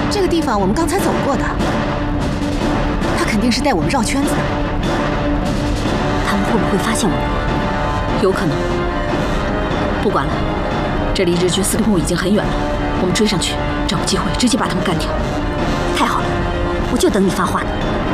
这个地方我们刚才走过的，他肯定是带我们绕圈子的。 他们会不会发现我们？有可能。不管了，这离日军司令部已经很远了，我们追上去，找个机会直接把他们干掉。太好了，我就等你发话呢。